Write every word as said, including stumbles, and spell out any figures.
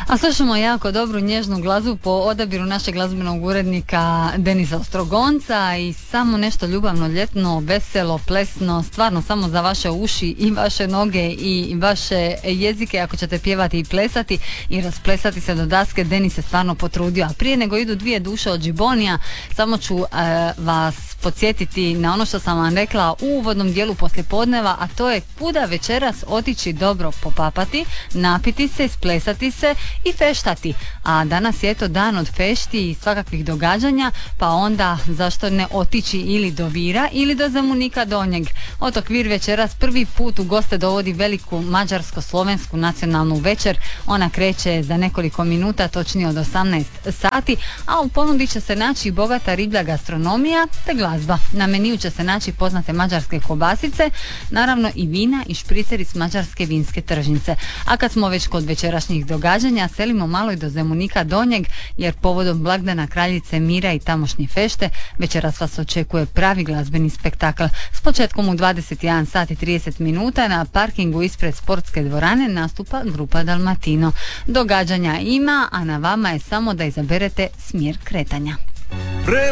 A slušamo jako dobru nježnu glazbu po odabiru našeg glazbenog urednika Denisa Ostrogonca i samo nešto ljubavno, ljetno, veselo, plesno, stvarno samo za vaše uši i vaše noge i vaše jezike ako ćete pjevati i plesati i rasplesati se do daske. Denis se stvarno potrudio. A prije nego idu dvije duše od Džibonija, samo ću uh, vas podsjetiti na ono što sam vam rekla u uvodnom dijelu poslijepodneva, a to je kuda večeras otići dobro popapati, napiti se, splesati se i feštati. A danas je to dan od fešti i svakakvih događanja, pa onda zašto ne otići ili do Vira ili do Zemunika Donjeg. Otok Vir večeras prvi put u goste dovodi veliku mađarsko-slovensku nacionalnu večer. Ona kreće za nekoliko minuta, točnije od osamnaest sati, a u ponudi će se naći bogata riblja gastronomija te glazba. Na meniju će se naći poznate mađarske kobasice, naravno i vina i špriceri s mađarske vinske tržnice. A kad smo već kod večerašnjih događanja, selimo malo i do Zemunika Donjeg, jer povodom blagdana kraljice Mira i tamošnje fešte, večeras vas očekuje pravi glazbeni spektakl. S početkom u dvadeset jedan sat i trideset minuta na parkingu ispred sportske dvorane nastupa grupa Dalmatino. Događanja ima, a na vama je samo da izaberete smjer kretanja.